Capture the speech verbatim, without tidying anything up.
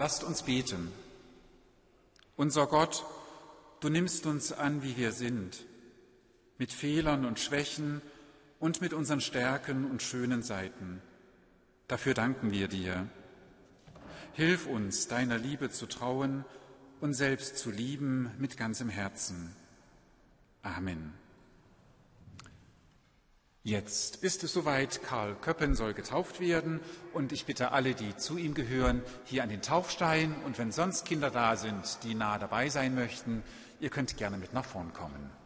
lasst uns beten. Unser Gott, du nimmst uns an, wie wir sind, mit Fehlern und Schwächen und mit unseren Stärken und schönen Seiten. Dafür danken wir dir. Hilf uns, deiner Liebe zu trauen und selbst zu lieben mit ganzem Herzen. Amen. Jetzt ist es soweit, Karl Köppen soll getauft werden und ich bitte alle, die zu ihm gehören, hier an den Taufstein und wenn sonst Kinder da sind, die nah dabei sein möchten, ihr könnt gerne mit nach vorn kommen.